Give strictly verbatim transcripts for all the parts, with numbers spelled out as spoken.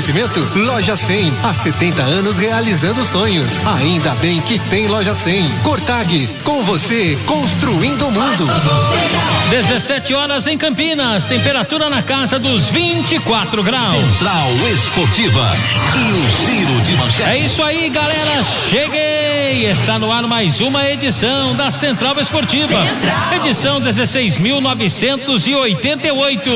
Oferecimento Loja cem, há setenta anos realizando sonhos. Ainda bem que tem Loja cem. Cortag, com você, construindo o mundo. dezessete horas em Campinas, temperatura na casa dos vinte e quatro graus. Central Esportiva e o Giro de Manchete. É isso aí, galera, cheguei! Está no ar mais uma edição da Central Esportiva. Central. Edição dezesseis mil novecentos e oitenta e oito.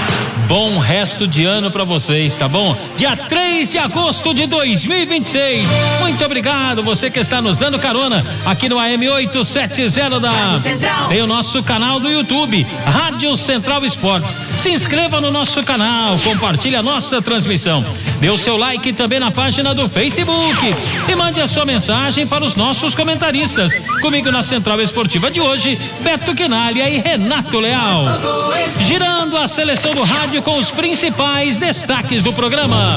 Bom resto de ano para vocês, tá bom? Dia três de agosto de dois mil e vinte e seis. Muito obrigado, você que está nos dando carona aqui no A M oitocentos e setenta da... Tem o nosso canal do YouTube, Rádio Central Esportes. Se inscreva no nosso canal, compartilhe a nossa transmissão. Dê o seu like também na página do Facebook e mande a sua mensagem para os nossos comentaristas. Comigo na Central Esportiva de hoje, Beto Quinalha e Renato Leal. Girando a seleção do rádio com os principais destaques do programa.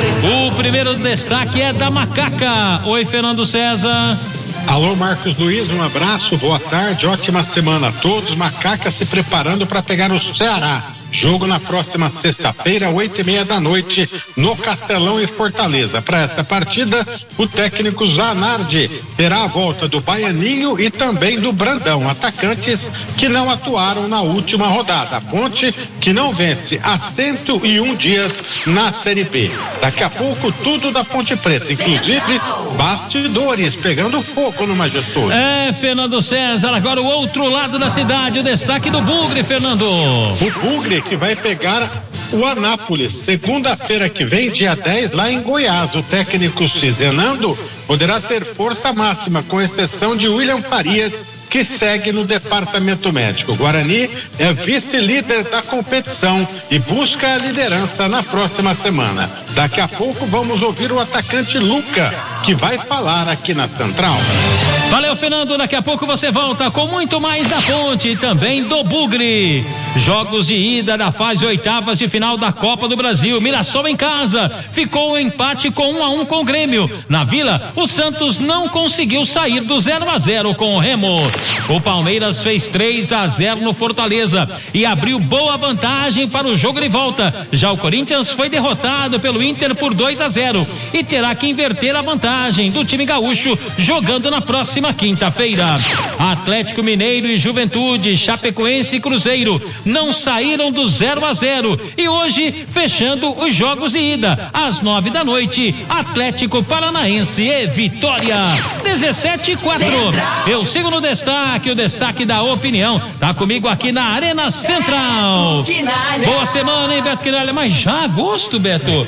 O primeiro destaque é da Macaca. Oi, Fernando César. Alô, Marcos Luiz, um abraço, boa tarde, ótima semana a todos. Macaca se preparando para pegar o Ceará. Jogo na próxima sexta-feira, oito e meia da noite, no Castelão, em Fortaleza. Para essa partida, o técnico Zanardi terá a volta do Baianinho e também do Brandão, atacantes que não atuaram na última rodada. A Ponte, que não vence há cento e um dias na Série B. Daqui a pouco, tudo da Ponte Preta, inclusive bastidores pegando fogo no Majestoso. É, Fernando César, agora o outro lado da cidade, o destaque do Bugre, Fernando. O Bugre que vai pegar o Anápolis, segunda-feira que vem, dia dez, lá em Goiás. O técnico Cizenando poderá ter força máxima, com exceção de William Farias, que segue no departamento médico. O Guarani é vice-líder da competição e busca a liderança na próxima semana. Daqui a pouco vamos ouvir o atacante Luca, que vai falar aqui na Central. Valeu, Fernando, daqui a pouco você volta com muito mais da Ponte e também do Bugre. Jogos de ida da fase oitavas de final da Copa do Brasil. Mirassol em casa ficou um empate com um a um com o Grêmio. Na Vila, o Santos não conseguiu sair do zero a zero com o Remo. O Palmeiras fez três a zero no Fortaleza e abriu boa vantagem para o jogo de volta. Já o Corinthians foi derrotado pelo Inter por dois a zero e terá que inverter a vantagem do time gaúcho jogando na próxima quinta-feira. Atlético Mineiro e Juventude, Chapecoense e Cruzeiro não saíram do zero a zero e hoje, fechando os jogos de ida, às nove da noite, Atlético Paranaense e Vitória. dezessete e quatro. Eu sigo no destaque, o destaque da opinião. Tá comigo aqui na Arena Central. Boa semana, hein, Beto Quinalha? Mas já agosto, Beto?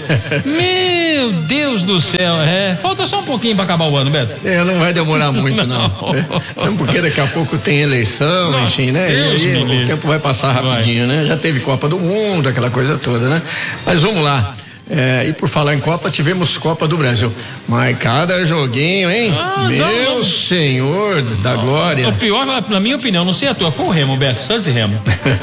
Meu Deus do céu, é. Falta só um pouquinho pra acabar o ano, Beto. É, não vai demorar muito, não. não. É, porque daqui a pouco tem eleição, não, enfim, né? Deus e aí o tempo vai passar rapidinho, vai. né? Já teve Copa do Mundo, aquela coisa toda, né? Mas vamos lá. É, e por falar em Copa, tivemos Copa do Brasil. Mas cada joguinho, hein? Ah, Meu não, Senhor da Glória. O pior, na minha opinião, não sei a tua, foi o Remo, Beto, Santos e Remo.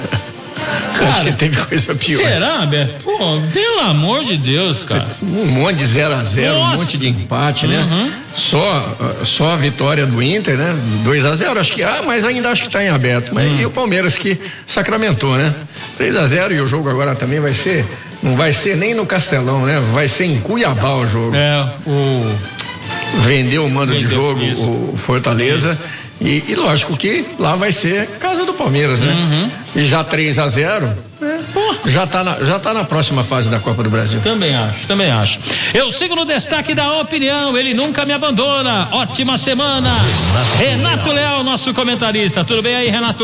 Cara, acho que teve coisa pior. Será, Beto? Pô, pelo amor de Deus, cara. Um monte de zero a zero, um monte de empate, uhum. né? Só, só a vitória do Inter, né? dois a zero, acho que há, mas ainda acho que está em aberto. Mas, uhum. E o Palmeiras que sacramentou, né? três a zero, e o jogo agora também vai ser, não vai ser nem no Castelão, né? Vai ser em Cuiabá o jogo. É, o... Vendeu o mando Vendeu, de jogo, isso. o Fortaleza. Isso. E, e lógico que lá vai ser casa do Palmeiras, né? Uhum. E já três a zero, é, já tá na, já tá na próxima fase da Copa do Brasil. Também acho, também acho. Eu sigo no destaque da opinião, ele nunca me abandona. Ótima semana. Renato Leal, nosso comentarista. Tudo bem aí, Renato?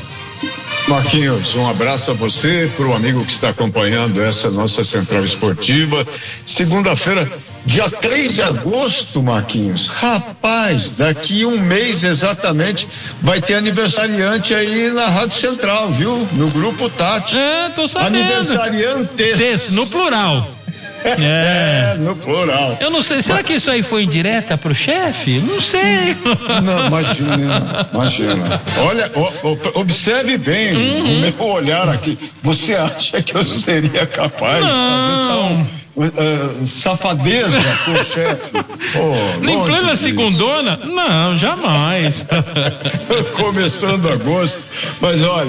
Marquinhos, um abraço a você, para o amigo que está acompanhando essa nossa Central Esportiva. Segunda-feira, dia três de agosto, Marquinhos. Rapaz, daqui um mês exatamente vai ter aniversariante aí na Rádio Central, viu? No Grupo Tati. É, tô sabendo. Aniversariantes. No plural. É, no plural. Eu não sei, será Mas... que isso aí foi indireta pro chefe? Não sei. Não, imagina, imagina. Olha, o, observe bem uhum. o meu olhar aqui. Você acha que eu seria capaz não. de fazer tão uh, safadeza com o chefe? Oh, em plena segundona? Não, jamais. Começando agosto, mas olha,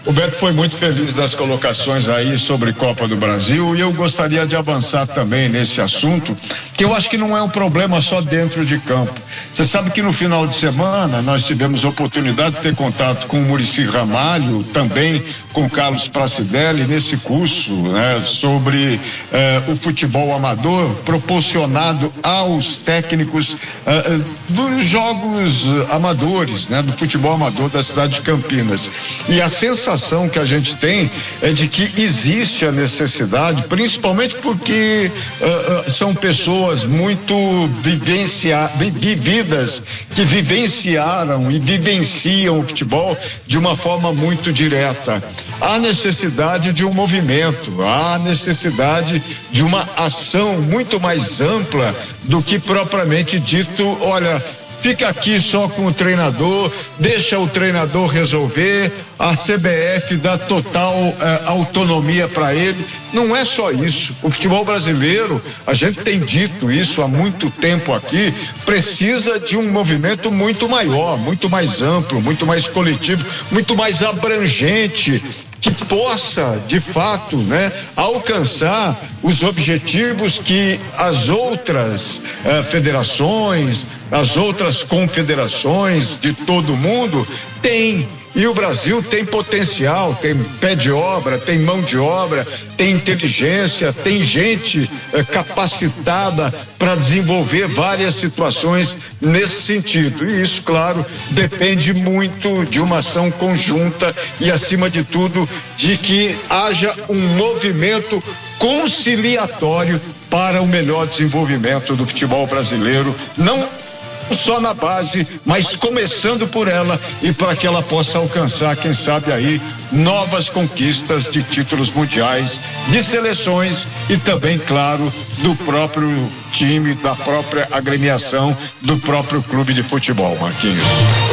O Beto foi muito feliz das colocações aí sobre Copa do Brasil, e eu gostaria de avançar também nesse assunto, que eu acho que não é um problema só dentro de campo. Você sabe que no final de semana nós tivemos a oportunidade de ter contato com o Muricy Ramalho, também com o Carlos Pracidelli, nesse curso, né, sobre eh, o futebol amador proporcionado aos técnicos eh, dos jogos amadores, né, do futebol amador da cidade de Campinas. E a sensação que a gente tem é de que existe a necessidade, principalmente porque uh, uh, são pessoas muito vivencia, vividas, que vivenciaram e vivenciam o futebol de uma forma muito direta. Há necessidade de um movimento, há necessidade de uma ação muito mais ampla do que propriamente dito, olha, fica aqui só com o treinador, deixa o treinador resolver, a C B F dá total eh, autonomia para ele. Não é só isso. O futebol brasileiro, a gente tem dito isso há muito tempo aqui, precisa de um movimento muito maior, muito mais amplo, muito mais coletivo, muito mais abrangente, que possa, de fato, né, alcançar os objetivos que as outras eh, federações, as outras confederações de todo mundo têm. E o Brasil tem potencial, tem pé de obra, tem mão de obra, tem inteligência, tem gente eh, capacitada para desenvolver várias situações nesse sentido. E isso, claro, depende muito de uma ação conjunta e, acima de tudo, de que haja um movimento conciliatório para o melhor desenvolvimento do futebol brasileiro, não só na base, mas começando por ela, e para que ela possa alcançar, quem sabe aí, novas conquistas de títulos mundiais, de seleções e também, claro, do próprio time, da própria agremiação, do próprio clube de futebol, Marquinhos.